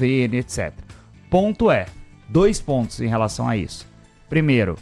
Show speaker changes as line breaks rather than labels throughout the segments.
governo, etc. Ponto é, 2 pontos em relação a isso. Primeiro,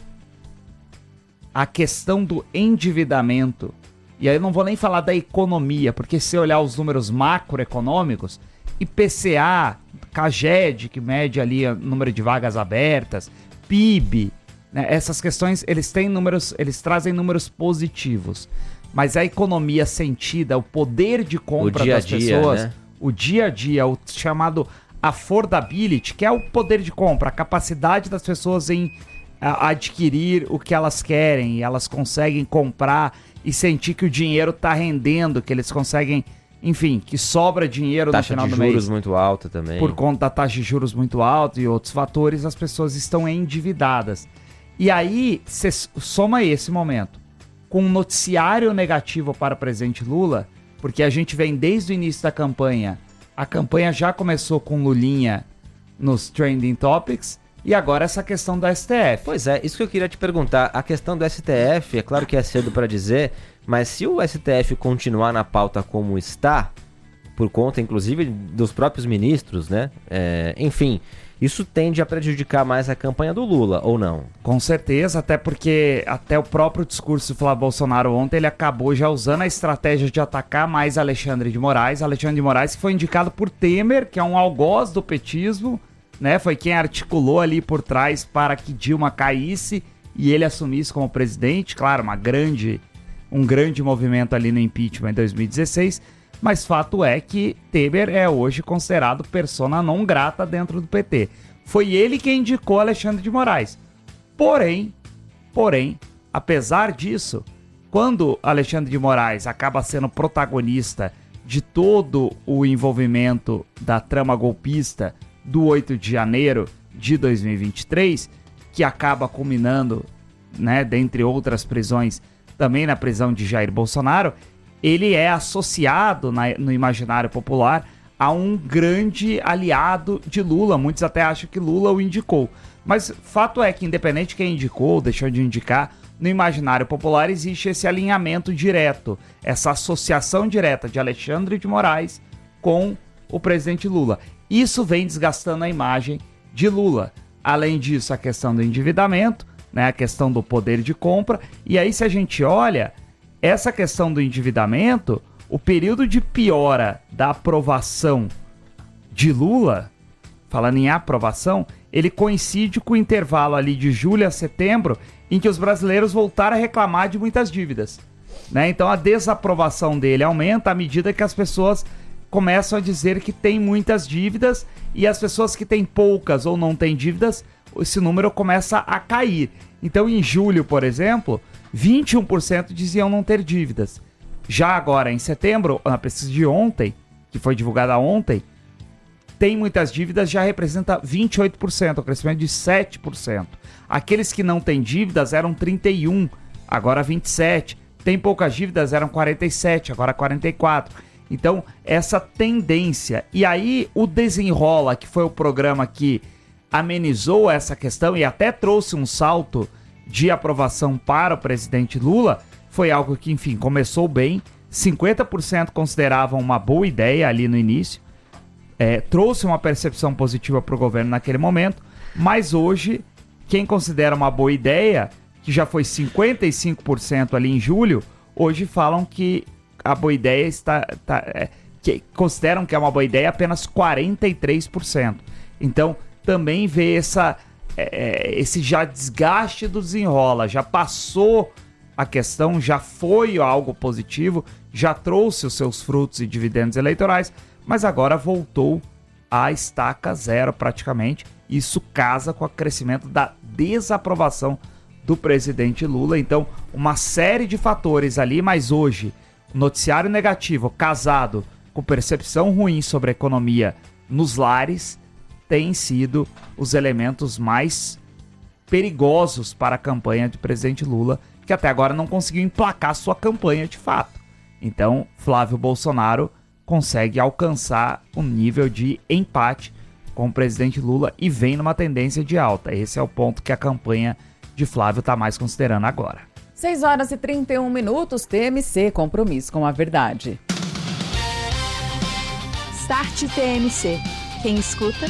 a questão do endividamento, e aí eu não vou nem falar da economia, porque se olhar os números macroeconômicos, IPCA, CAGED, que mede ali o número de vagas abertas, PIB, né, essas questões, eles trazem números positivos. Mas a economia sentida, o poder de compra das pessoas, né? O dia a dia, o chamado affordability, que é o poder de compra, a capacidade das pessoas em adquirir o que elas querem, e elas conseguem comprar e sentir que o dinheiro está rendendo, que eles conseguem, enfim, que sobra dinheiro no final do mês.
Taxa de juros muito alta também.
Por conta da taxa de juros muito alta e outros fatores, as pessoas estão endividadas. E aí, você soma esse momento com um noticiário negativo para o presidente Lula, porque a gente vem desde o início da campanha, a campanha já começou com Lulinha nos Trending Topics, e agora essa questão do STF.
Pois é, isso que eu queria te perguntar. A questão do STF, é claro que é cedo para dizer, mas se o STF continuar na pauta como está, por conta inclusive dos próprios ministros, né? Enfim, isso tende a prejudicar mais a campanha do Lula, ou não?
Com certeza, até porque até o próprio discurso do Flávio Bolsonaro ontem, ele acabou já usando a estratégia de atacar mais Alexandre de Moraes. Alexandre de Moraes que foi indicado por Temer, que é um algoz do petismo, né? Foi quem articulou ali por trás para que Dilma caísse e ele assumisse como presidente. Claro, um grande movimento ali no impeachment em 2016, mas fato é que Temer é hoje considerado persona non grata dentro do PT. Foi ele quem indicou Alexandre de Moraes. Porém, apesar disso, quando Alexandre de Moraes acaba sendo protagonista de todo o envolvimento da trama golpista do 8 de janeiro de 2023, que acaba culminando, né, dentre outras prisões, também na prisão de Jair Bolsonaro, ele é associado no imaginário popular a um grande aliado de Lula. Muitos até acham que Lula o indicou. Mas fato é que, independente de quem indicou ou deixou de indicar, no imaginário popular existe esse alinhamento direto, essa associação direta de Alexandre de Moraes com o presidente Lula. Isso vem desgastando a imagem de Lula. Além disso, a questão do endividamento, né, a questão do poder de compra. E aí, se a gente olha, essa questão do endividamento, o período de piora da aprovação de Lula, falando em aprovação, ele coincide com o intervalo ali de julho a setembro, em que os brasileiros voltaram a reclamar de muitas dívidas, né? Então a desaprovação dele aumenta à medida que as pessoas começam a dizer que tem muitas dívidas, e as pessoas que têm poucas ou não têm dívidas, esse número começa a cair. Então em julho, por exemplo, 21% diziam não ter dívidas. Já agora, em setembro, na pesquisa de ontem, que foi divulgada ontem, tem muitas dívidas, já representa 28%, um crescimento de 7%. Aqueles que não têm dívidas eram 31%, agora 27%. Tem poucas dívidas, eram 47%, agora 44%. Então, essa tendência. E aí, o Desenrola, que foi o programa que amenizou essa questão e até trouxe um salto de aprovação para o presidente Lula, foi algo que, enfim, começou bem. 50% consideravam uma boa ideia ali no início. Trouxe uma percepção positiva para o governo naquele momento. Mas hoje, quem considera uma boa ideia, que já foi 55% ali em julho, hoje falam que a boa ideia que consideram que é uma boa ideia apenas 43%. Então, também vê esse já desgaste do Desenrola, já passou a questão, já foi algo positivo, já trouxe os seus frutos e dividendos eleitorais, mas agora voltou à estaca zero praticamente. Isso casa com o crescimento da desaprovação do presidente Lula. Então, uma série de fatores ali, mas hoje, noticiário negativo casado com percepção ruim sobre a economia nos lares têm sido os elementos mais perigosos para a campanha de presidente Lula, que até agora não conseguiu emplacar sua campanha de fato. Então, Flávio Bolsonaro consegue alcançar um nível de empate com o presidente Lula e vem numa tendência de alta. Esse é o ponto que a campanha de Flávio está mais considerando agora.
6h31, TMC, compromisso com a verdade.
Start TMC. Quem escuta,